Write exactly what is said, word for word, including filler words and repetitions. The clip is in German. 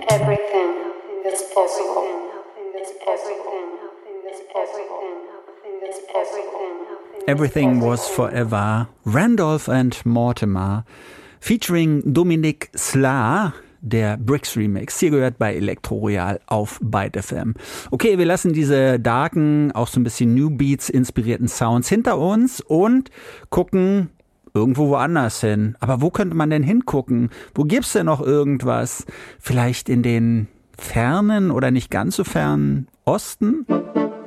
Everything is possible. Is everything is everything is everything. Everything Was Forever, Randolph and Mortimer, featuring Dominic Sla, der Bricks Remix. Hier gehört bei Elektro Royal auf Byte F M. Okay, wir lassen diese darken, auch so ein bisschen New Beats inspirierten Sounds hinter uns und gucken irgendwo woanders hin. Aber wo könnte man denn hingucken? Wo gibt's denn noch irgendwas? Vielleicht in den fernen oder nicht ganz so fernen Osten?